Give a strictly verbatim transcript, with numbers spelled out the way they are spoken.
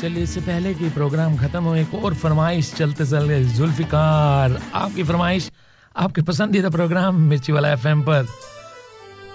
चलिए इससे पहले कि प्रोग्राम खत्म हो एक और फरमाइश चलते चलते जुल्फिकार आपकी फरमाइश आपके पसंदीदा प्रोग्राम मिर्ची वाला एफएम पर